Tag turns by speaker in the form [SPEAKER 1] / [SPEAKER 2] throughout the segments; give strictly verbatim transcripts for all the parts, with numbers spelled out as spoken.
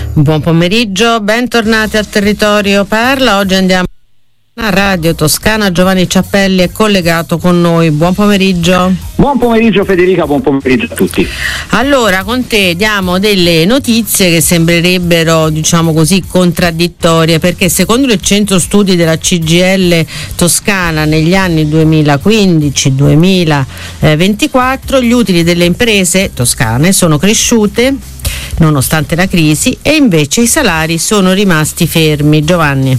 [SPEAKER 1] Buon pomeriggio, bentornati al Territorio Perla. Oggi andiamo a Radio Toscana. Giovanni Ciappelli è collegato con noi. Buon pomeriggio.
[SPEAKER 2] Buon pomeriggio Federica, buon pomeriggio a tutti.
[SPEAKER 1] Allora, con te diamo delle notizie che sembrerebbero, diciamo così, contraddittorie, perché secondo il centro studi della C G I L Toscana negli anni duemilaquindici duemilaventiquattro gli utili delle imprese toscane sono cresciute nonostante la crisi e invece i salari sono rimasti fermi. Giovanni.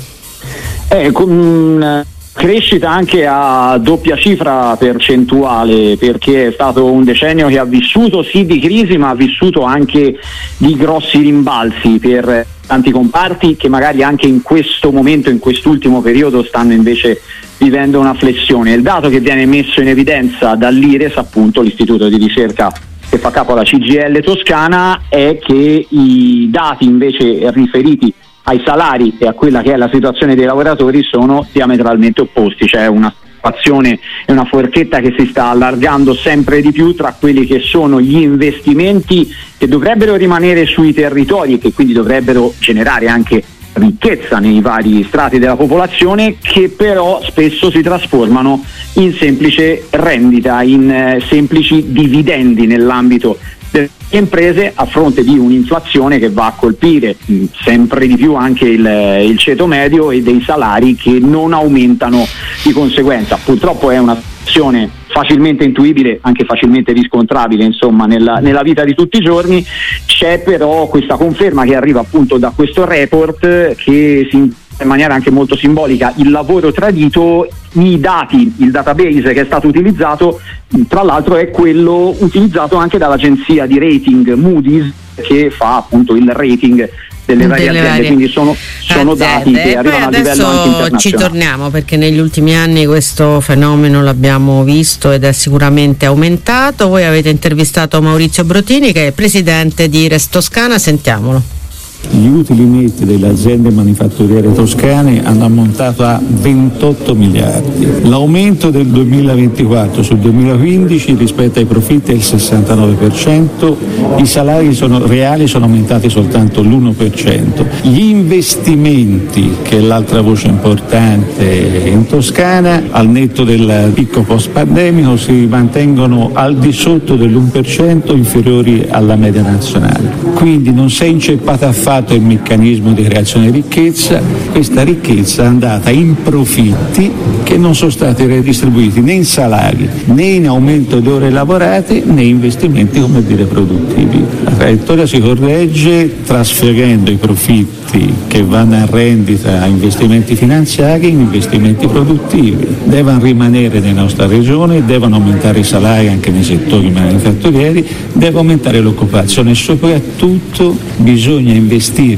[SPEAKER 2] Eh, con crescita anche a doppia cifra percentuale, perché è stato un decennio che ha vissuto sì di crisi, ma ha vissuto anche di grossi rimbalzi per tanti comparti che magari anche in questo momento, in quest'ultimo periodo, stanno invece vivendo una flessione. Il dato che viene messo in evidenza dall'I R E S, appunto l'istituto di ricerca che fa capo alla C G I L Toscana, è che i dati invece riferiti ai salari e a quella che è la situazione dei lavoratori sono diametralmente opposti. C'è una situazione e una forchetta che si sta allargando sempre di più tra quelli che sono gli investimenti che dovrebbero rimanere sui territori e che quindi dovrebbero generare anche ricchezza nei vari strati della popolazione, che però spesso si trasformano in semplice rendita, in eh, semplici dividendi nell'ambito delle imprese, a fronte di un'inflazione che va a colpire mh, sempre di più anche il, il ceto medio e dei salari che non aumentano di conseguenza. Purtroppo è una situazione facilmente intuibile, anche facilmente riscontrabile, insomma, nella, nella vita di tutti i giorni. C'è però questa conferma che arriva appunto da questo report, che si in maniera anche molto simbolica il lavoro tradito. I dati, il database che è stato utilizzato, tra l'altro è quello utilizzato anche dall'agenzia di rating Moody's, che fa appunto il rating delle varie
[SPEAKER 1] delle
[SPEAKER 2] aziende,
[SPEAKER 1] varie
[SPEAKER 2] quindi sono, sono dati che
[SPEAKER 1] e
[SPEAKER 2] arrivano a livello anche internazionale.
[SPEAKER 1] Ci torniamo, perché negli ultimi anni questo fenomeno l'abbiamo visto ed è sicuramente aumentato. Voi avete intervistato Maurizio Brotini, che è presidente di I R E S Toscana, sentiamolo.
[SPEAKER 3] Gli utili netti delle aziende manifatturiere toscane hanno ammontato a ventotto miliardi. L'aumento del duemilaventiquattro sul duemilaquindici rispetto ai profitti è il sessantanove per cento, i salari sono, reali sono aumentati soltanto l'uno per cento. Gli investimenti, che è l'altra voce importante in Toscana, al netto del picco post-pandemico, si mantengono al di sotto dell'uno per cento, inferiori alla media nazionale. Quindi non si è inceppata affatto il meccanismo di creazione di ricchezza. Questa ricchezza è andata in profitti che non sono stati redistribuiti né in salari, né in aumento di ore lavorate, né in investimenti, come dire, produttivi. La traiettoria si corregge trasferendo i profitti che vanno a rendita a investimenti finanziari in investimenti produttivi. Devono rimanere nella nostra regione, devono aumentare i salari anche nei settori manifatturieri, deve aumentare l'occupazione e soprattutto bisogna investire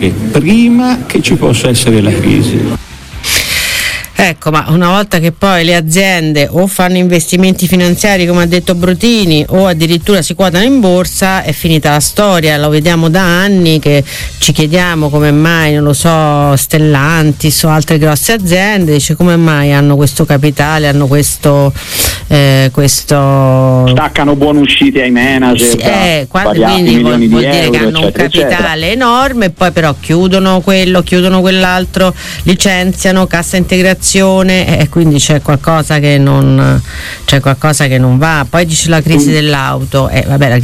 [SPEAKER 3] prima che ci possa essere la crisi.
[SPEAKER 1] Ecco, ma una volta che poi le aziende o fanno investimenti finanziari, come ha detto Brotini, o addirittura si quotano in borsa, è finita la storia. Lo vediamo da anni che ci chiediamo come mai, non lo so, Stellantis o altre grosse aziende, dice come mai hanno questo capitale, hanno questo eh, questo
[SPEAKER 2] staccano buone uscite ai manager,
[SPEAKER 1] sì, eh, quando, quindi vuol, vuol dire
[SPEAKER 2] euro,
[SPEAKER 1] che hanno
[SPEAKER 2] eccetera,
[SPEAKER 1] un capitale
[SPEAKER 2] eccetera.
[SPEAKER 1] enorme, e poi però chiudono quello, chiudono quell'altro, licenziano, cassa integrazione, e quindi c'è qualcosa che non c'è qualcosa che non va. Poi dice la crisi dell'auto, eh, vabbè, la